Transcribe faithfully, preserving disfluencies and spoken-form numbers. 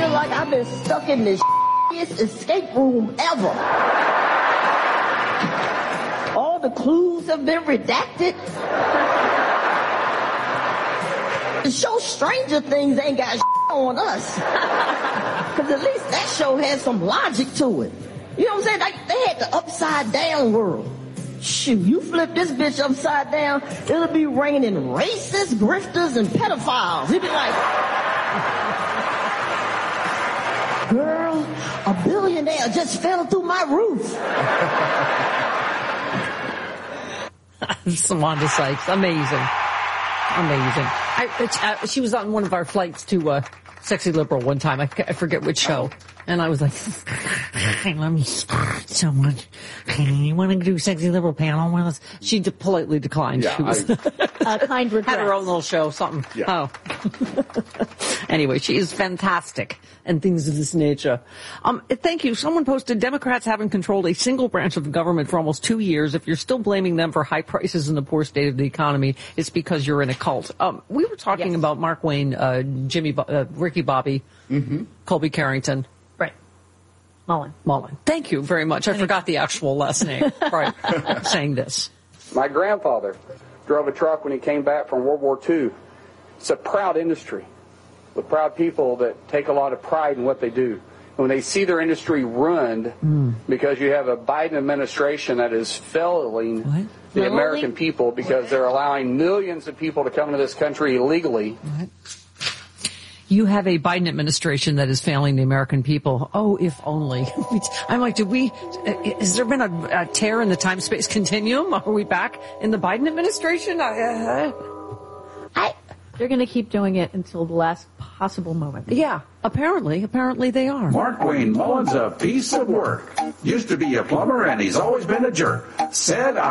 feel like I've been stuck in this escape room ever. All the clues have been redacted. The show Stranger Things ain't got on us. Because at least that show has some logic to it. You know what I'm saying? Like, they had the upside down world. Shoot, you flip this bitch upside down, it'll be raining racists, grifters, and pedophiles. It'd be like, girl, a billionaire just fell through my roof. Wanda Sykes, amazing. Amazing. I, uh, she was on one of our flights to uh, Sexy Liberal one time. I, I forget which show. And I was like, I love you so much. You want to do Sexy Liberal panel with us? She de- politely declined. Yeah, she was uh, kind regret. Had her own little show, something. Yeah. Oh. Anyway, she is fantastic and things of this nature. Um, thank you. Someone posted, Democrats haven't controlled a single branch of the government for almost two years. If you're still blaming them for high prices and the poor state of the economy, it's because you're in a cult. Um, we were talking yes. about Mark Wayne, uh, Jimmy, Bo- uh, Ricky Bobby, mm-hmm. Colby Carrington. Right. Mullen. Mullen. Thank you very much. I Thank forgot you. the actual last name. Right. Saying this. My grandfather drove a truck when he came back from World War Two. It's a proud industry with proud people that take a lot of pride in what they do. And when they see their industry ruined mm. because you have a Biden administration that is failing what? the Literally? American people because what? they're allowing millions of people to come into this country illegally. What? You have a Biden administration that is failing the American people. Oh, if only. I'm like, did we, has there been a, a tear in the time-space continuum? Are we back in the Biden administration? I, uh, I, They're going to keep doing it until the last possible moment. Yeah, apparently. Apparently they are. Mark Wayne Mullen's a piece of work. Used to be a plumber, and he's always been a jerk. Said